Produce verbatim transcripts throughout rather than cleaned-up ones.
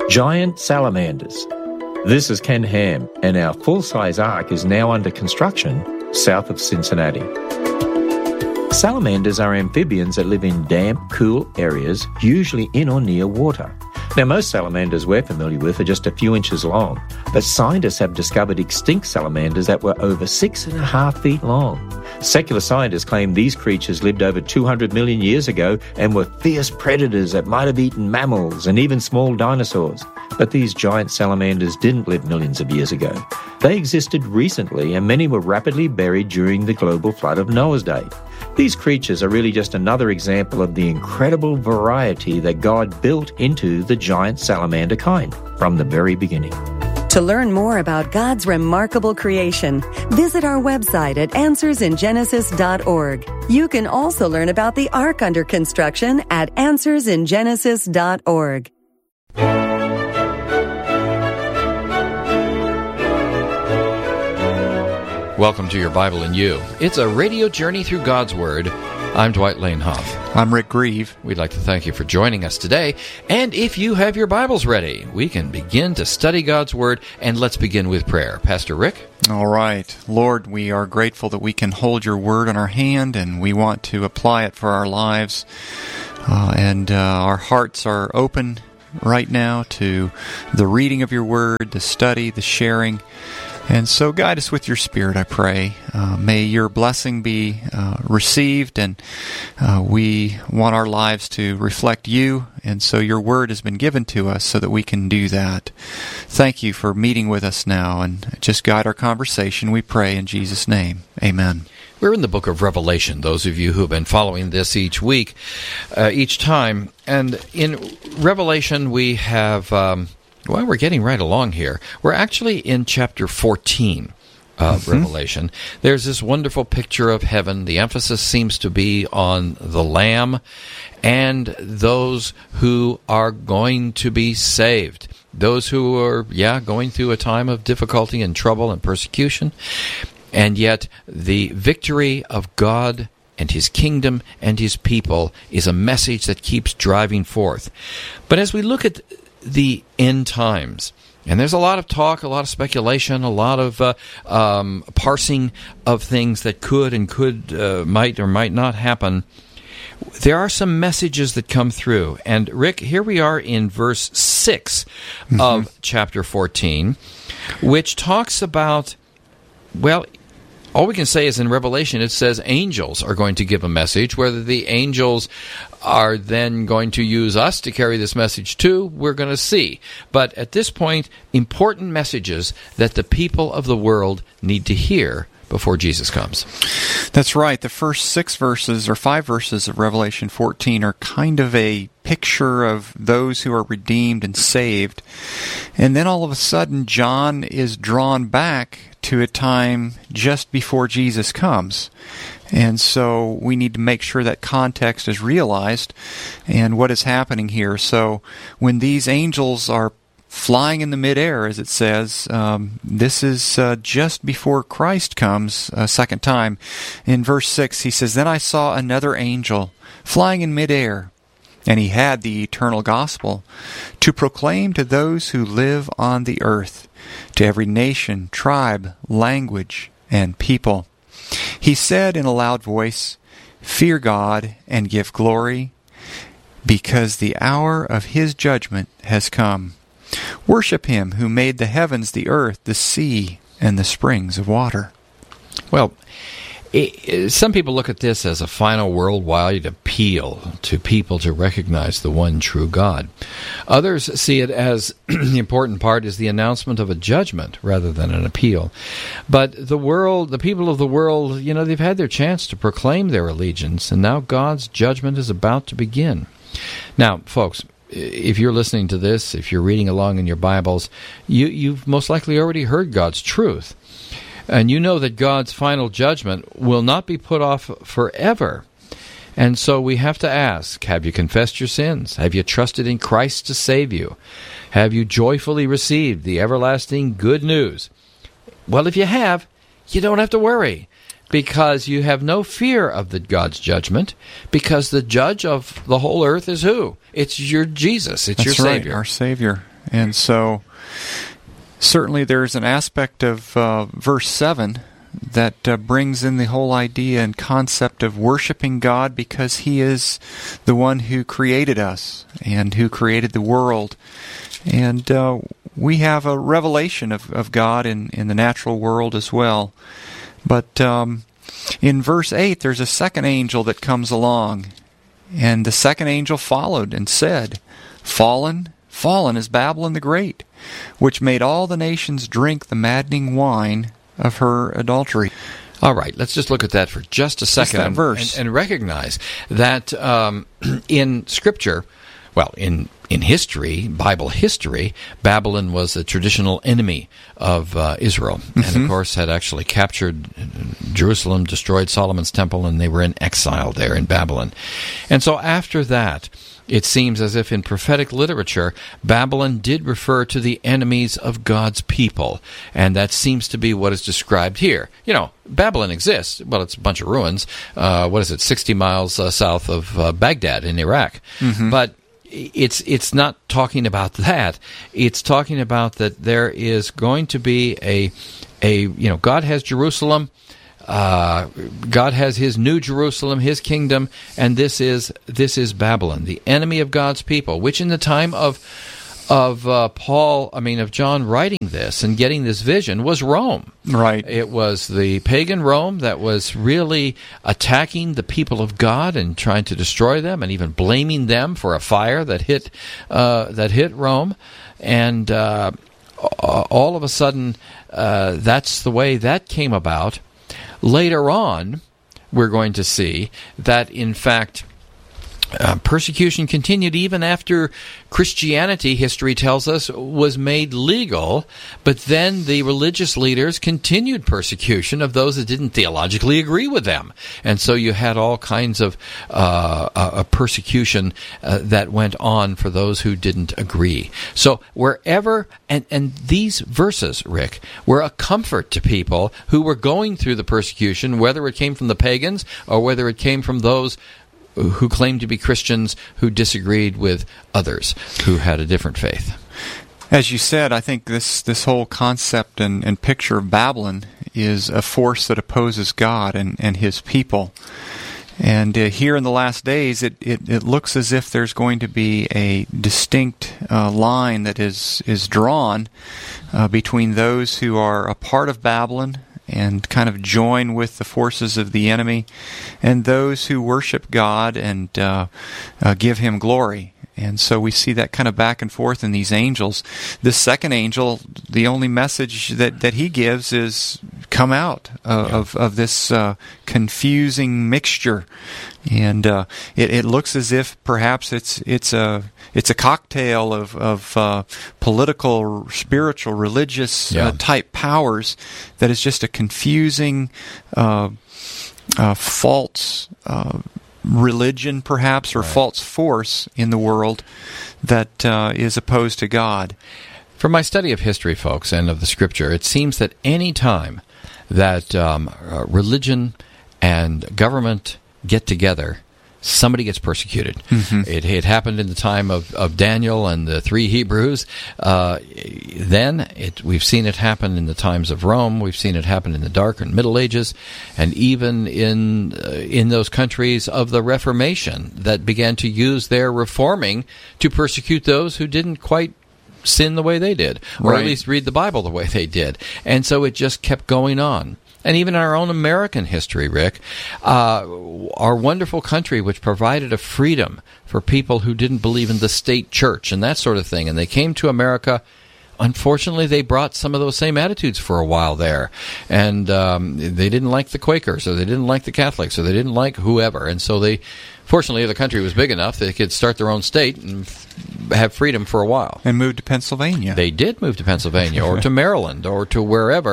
Giant salamanders. This is Ken Ham, and our full-size ark is now under construction south of Cincinnati. Salamanders are amphibians that live in damp, cool areas, usually in or near water. Now, most salamanders we're familiar with are just a few inches long, but scientists have discovered extinct salamanders that were over six and a half feet long. Secular scientists claim these creatures lived over two hundred million years ago and were fierce predators that might have eaten mammals and even small dinosaurs. But these giant salamanders didn't live millions of years ago. They existed recently, and many were rapidly buried during the global flood of Noah's day. These creatures are really just another example of the incredible variety that God built into the giant salamander kind from the very beginning. To learn more about God's remarkable creation, visit our website at answers in genesis dot org. You can also learn about the ark under construction at answers in genesis dot org. Welcome to Your Bible in You. It's a radio journey through God's Word. I'm Dwight Lane Huff. I'm Rick Grieve. We'd like to thank you for joining us today. And if you have your Bibles ready, we can begin to study God's Word, and let's begin with prayer. Pastor Rick? All right. Lord, we are grateful that we can hold your Word in our hand, and we want to apply it for our lives. Uh, and uh, our hearts are open right now to the reading of your Word, the study, the sharing. And so guide us with your Spirit, I pray. Uh, may your blessing be uh, received, and uh, we want our lives to reflect you, and so your word has been given to us so that we can do that. Thank you for meeting with us now, and just guide our conversation, we pray in Jesus' name. Amen. We're in the book of Revelation, those of you who have been following this each week, uh, each time. And in Revelation we have... Um, Well, we're getting right along here. We're actually in chapter fourteen of mm-hmm. Revelation. There's this wonderful picture of heaven. The emphasis seems to be on the Lamb and those who are going to be saved. Those who are, yeah, going through a time of difficulty and trouble and persecution. And yet the victory of God and His kingdom and His people is a message that keeps driving forth. But as we look at the end times, and there's a lot of talk, a lot of speculation, a lot of uh, um, parsing of things that could and could, uh, might or might not happen. There are some messages that come through. And Rick, here we are in verse six mm-hmm. of chapter fourteen, which talks about, well, all we can say is in Revelation it says angels are going to give a message. Whether the angels are then going to use us to carry this message too, we're going to see. But at this point, important messages that the people of the world need to hear before Jesus comes. That's right. The first six verses or five verses of Revelation fourteen are kind of a picture of those who are redeemed and saved. And then all of a sudden, John is drawn back to a time just before Jesus comes. And so we need to make sure that context is realized and what is happening here. So when these angels are flying in the midair, as it says, um, this is uh, just before Christ comes a second time. In verse six, he says, "Then I saw another angel flying in midair, and he had the eternal gospel to proclaim to those who live on the earth, to every nation, tribe, language, and people. He said in a loud voice, 'Fear God and give glory, because the hour of His judgment has come. Worship Him who made the heavens, the earth, the sea, and the springs of water.'" Well, it, it, some people look at this as a final worldwide appeal to people to recognize the one true God. Others see it as the important part is the announcement of a judgment rather than an appeal. But the world, the people of the world, you know, they've had their chance to proclaim their allegiance, and now God's judgment is about to begin. Now, folks, if you're listening to this, if you're reading along in your Bibles, you, you've most likely already heard God's truth. And you know that God's final judgment will not be put off forever. And so we have to ask, have you confessed your sins? Have you trusted in Christ to save you? Have you joyfully received the everlasting good news? Well, if you have, you don't have to worry, because you have no fear of the God's judgment, because the judge of the whole earth is who? It's your Jesus. It's That's your right, Savior. Our Savior. And so certainly there's an aspect of uh, verse seven that uh, brings in the whole idea and concept of worshiping God because He is the one who created us and who created the world. And uh, we have a revelation of, of God in, in the natural world as well. But um, in verse eight, there's a second angel that comes along. And the second angel followed and said, Fallen, fallen is Babylon the Great, which made all the nations drink the maddening wine of her adultery. All right, let's just look at that for just a second that and, verse. And, and recognize that um, in Scripture, well, in in history, Bible history, Babylon was a traditional enemy of uh, Israel, mm-hmm. and of course had actually captured Jerusalem, destroyed Solomon's temple, and they were in exile there in Babylon. And so after that, it seems as if in prophetic literature, Babylon did refer to the enemies of God's people, and that seems to be what is described here. You know, Babylon exists. Well, it's a bunch of ruins. Uh, what is it, sixty miles uh, south of uh, Baghdad in Iraq. Mm-hmm. But it's it's not talking about that. It's talking about that there is going to be a, a you know, God has Jerusalem. Uh, God has His new Jerusalem, His kingdom, and this is this is Babylon, the enemy of God's people, which in the time of of uh, Paul, I mean of John writing this and getting this vision was Rome. Right. It was the pagan Rome that was really attacking the people of God and trying to destroy them, and even blaming them for a fire that hit uh, that hit Rome, and uh, all of a sudden, uh, that's the way that came about. Later on, we're going to see that, in fact, uh, persecution continued even after Christianity, history tells us, was made legal, but then the religious leaders continued persecution of those that didn't theologically agree with them. And so you had all kinds of uh, uh, persecution uh, that went on for those who didn't agree. So wherever, and, and these verses, Rick, were a comfort to people who were going through the persecution, whether it came from the pagans or whether it came from those who claimed to be Christians who disagreed with others who had a different faith. As you said, I think this, this whole concept and, and picture of Babylon is a force that opposes God and, and His people. And uh, here in the last days, it, it, it looks as if there's going to be a distinct uh, line that is, is drawn uh, between those who are a part of Babylon and kind of join with the forces of the enemy, and those who worship God and uh, uh, give Him glory. And so we see that kind of back and forth in these angels. This second angel, the only message that, that he gives is come out uh, of, of this uh, confusing mixture. And uh, it, it looks as if perhaps it's it's a it's a cocktail of of uh, political, spiritual, religious yeah. uh, type powers that is just a confusing, uh, uh, false uh, religion, perhaps, or right. false force in the world that uh, is opposed to God. From my study of history, folks, and of the Scripture, it seems that any time that um, uh, religion and government get together, somebody gets persecuted. Mm-hmm. It, it happened in the time of, of Daniel and the three Hebrews. Uh, then it, we've seen it happen in the times of Rome. We've seen it happen in the Dark and Middle Ages, and even in uh, in those countries of the Reformation that began to use their reforming to persecute those who didn't quite sin the way they did, or right. at least read the Bible the way they did. And so it just kept going on. And even in our own American history, Rick, uh, our wonderful country, which provided a freedom for people who didn't believe in the state church and that sort of thing, and they came to America. Unfortunately, they brought some of those same attitudes for a while there, and um, they didn't like the Quakers, or they didn't like the Catholics, or they didn't like whoever, and so they, fortunately, the country was big enough they could start their own state and have freedom for a while. And moved to Pennsylvania. They did move to Pennsylvania, or to Maryland, or to wherever,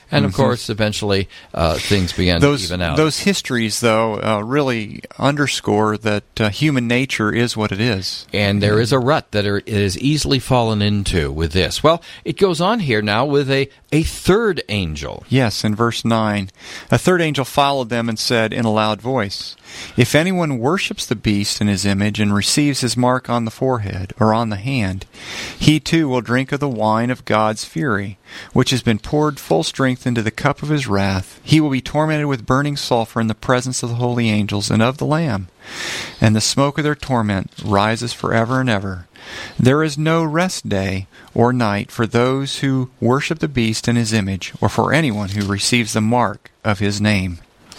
And, of Mm-hmm. course, eventually uh, things began those, to even out. Those histories, though, uh, really underscore that uh, human nature is what it is. And there is a rut that it is easily fallen into with this. Well, it goes on here now with a, a third angel. Yes, in verse nine. A third angel followed them and said in a loud voice, "If anyone worships the beast in his image and receives his mark on the forehead or on the hand, he too will drink of the wine of God's fury, which has been poured full strength into the cup of his wrath. He will be tormented with burning sulfur in the presence of the holy angels and of the Lamb. And the smoke of their torment rises forever and ever. There is no rest day or night for those who worship the beast in his image, or for anyone who receives the mark of his name."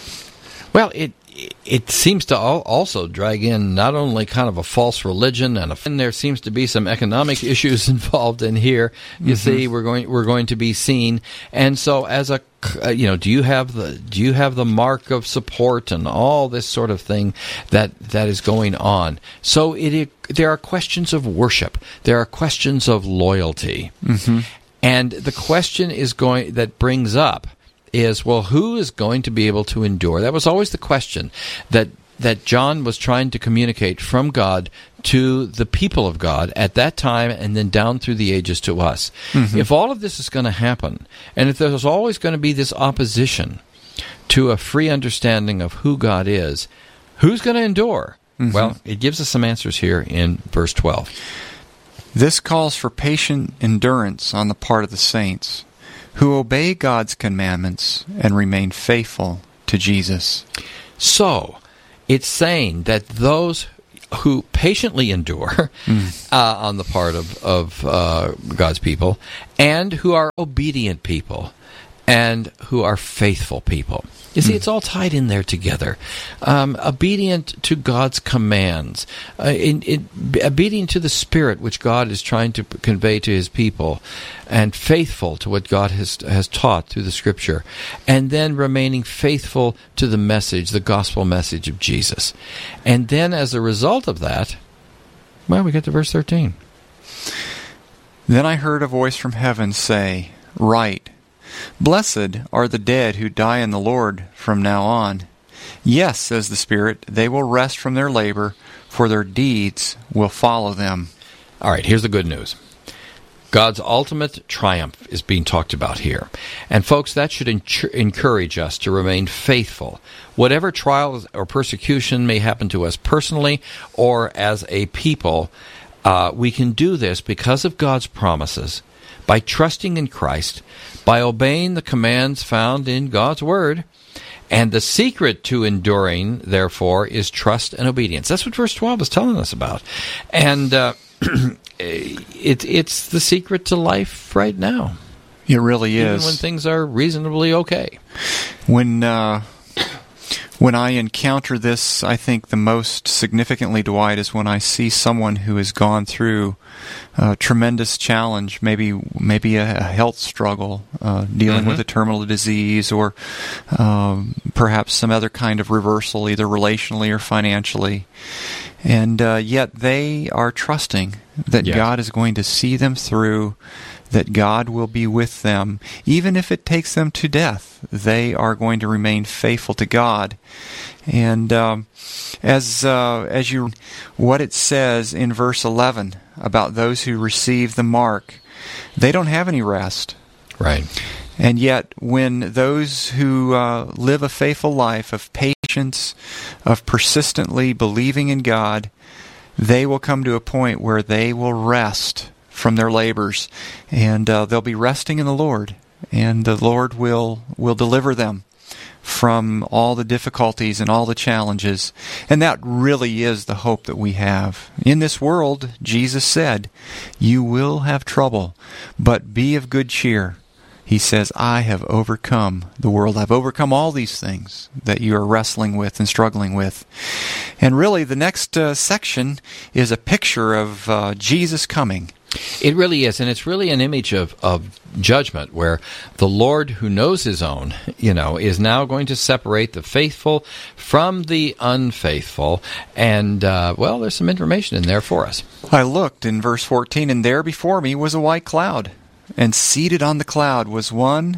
Well, it it seems to al- also drag in not only kind of a false religion, and, a, and there seems to be some economic issues involved in here. You mm-hmm. see, we're going we're going to be seen, and so as a uh, you know, do you have the do you have the mark of support and all this sort of thing that that is going on? So it, it there are questions of worship, there are questions of loyalty, mm-hmm. and the question is going that brings up. Is, well, who is going to be able to endure? That was always the question that that John was trying to communicate from God to the people of God at that time and then down through the ages to us. Mm-hmm. If all of this is going to happen, and if there's always going to be this opposition to a free understanding of who God is, who's going to endure? Mm-hmm. Well, it gives us some answers here in verse twelve. This calls for patient endurance on the part of the saints, who obey God's commandments and remain faithful to Jesus. So, it's saying that those who patiently endure mm. uh, on the part of, of uh, God's people, and who are obedient people, and who are faithful people. You see, mm. it's all tied in there together. Um, obedient to God's commands, uh, in, in, obedient to the Spirit which God is trying to convey to His people, and faithful to what God has has taught through the Scripture, and then remaining faithful to the message, the gospel message of Jesus. And then as a result of that, well, we get to verse thirteen. Then I heard a voice from heaven say, "Write, Blessed are the dead who die in the Lord from now on. Yes, says the Spirit, they will rest from their labor, for their deeds will follow them." All right, here's the good news. God's ultimate triumph is being talked about here. And folks, that should encourage us to remain faithful. Whatever trials or persecution may happen to us personally or as a people, uh, we can do this because of God's promises, by trusting in Christ, by obeying the commands found in God's Word. And the secret to enduring, therefore, is trust and obedience. That's what verse twelve is telling us about. And uh, it, it's the secret to life right now. It really is. Even when things are reasonably okay. When... Uh When I encounter this, I think the most significantly, Dwight, is when I see someone who has gone through a tremendous challenge, maybe maybe a, a health struggle, uh, dealing mm-hmm. with a terminal disease, or um, perhaps some other kind of reversal, either relationally or financially. And uh, yet they are trusting that yes. God is going to see them through, that God will be with them. Even if it takes them to death, they are going to remain faithful to God. And um, as uh, as you, what it says in verse eleven about those who receive the mark, they don't have any rest. Right. And yet, when those who uh, live a faithful life of patience, of persistently believing in God, they will come to a point where they will rest from their labors, and uh, they'll be resting in the Lord, and the Lord will will deliver them from all the difficulties and all the challenges. And that really is the hope that we have. In this world, Jesus said, "You will have trouble, but be of good cheer." He says, "I have overcome the world. I've overcome all these things that you are wrestling with and struggling with." And really, the next uh, section is a picture of uh, Jesus coming. It really is, and it's really an image of, of judgment, where the Lord, who knows His own, you know, is now going to separate the faithful from the unfaithful. And, uh, well, there's some information in there for us. I looked in verse fourteen, and there before me was a white cloud, and seated on the cloud was one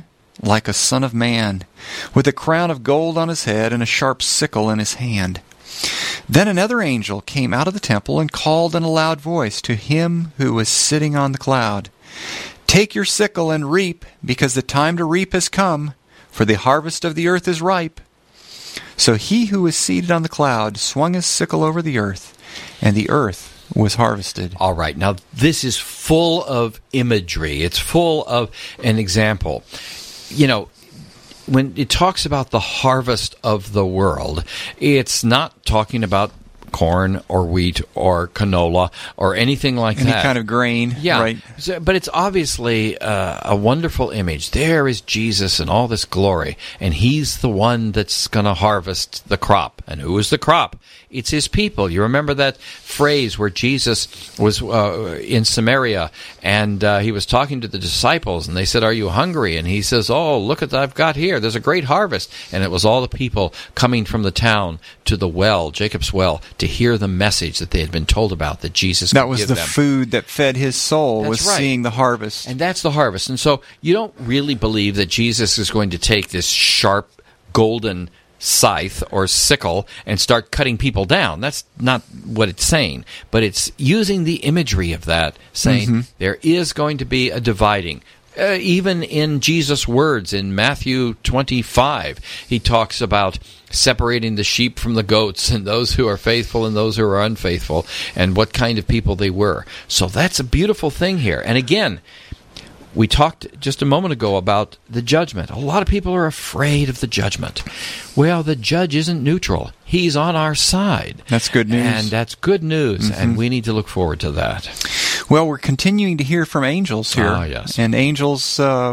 like a son of man, with a crown of gold on his head and a sharp sickle in his hand. Then another angel came out of the temple and called in a loud voice to him who was sitting on the cloud, "Take your sickle and reap, because the time to reap has come, for the harvest of the earth is ripe." So he who was seated on the cloud swung his sickle over the earth, and the earth was harvested. All right. Now, this is full of imagery. It's full of an example. You know, when it talks about the harvest of the world, it's not talking about corn or wheat or canola or anything like Any that. kind of grain. Yeah, Right. So, but it's obviously uh, a wonderful image. There is Jesus in all this glory, and he's the one that's going to harvest the crop. And who is the crop? It's his people. You remember that phrase where Jesus was uh, in Samaria, and uh, he was talking to the disciples, and they said, "Are you hungry?" And he says, "Oh, look what I've got here. There's a great harvest." And it was all the people coming from the town to the well, Jacob's well, to hear the message that they had been told about, that Jesus could That was give the them. food that fed his soul, That's was right. seeing the harvest. And that's the harvest. And so you don't really believe that Jesus is going to take this sharp, golden scythe or sickle and start cutting people down. That's not what it's saying. But it's using the imagery of that, saying Mm-hmm. there is going to be a dividing. Uh, even in Jesus' words in Matthew twenty-five, he talks about separating the sheep from the goats, and those who are faithful and those who are unfaithful, and what kind of people they were. So that's a beautiful thing here. And again, we talked just a moment ago about the judgment. A lot of people are afraid of the judgment. Well, the judge isn't neutral. He's on our side. That's good news. And that's good news, Mm-hmm. and we need to look forward to that. Well, we're continuing to hear from angels here. Ah, yes. And angels uh,